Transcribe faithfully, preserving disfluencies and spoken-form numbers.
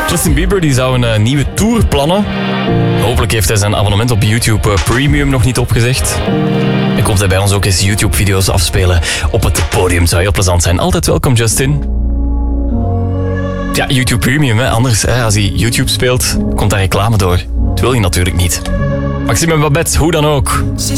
Justin Bieber die zou een uh, nieuwe tour plannen. Hopelijk heeft hij zijn abonnement op YouTube uh, Premium nog niet opgezegd. En komt hij bij ons ook eens YouTube-video's afspelen op het podium. Zou heel plezant zijn. Altijd welkom, Justin. Ja, YouTube Premium, hè. Anders, hè, als hij YouTube speelt, komt daar reclame door. Dat wil je natuurlijk niet. Maxime en Babette, hoe dan ook.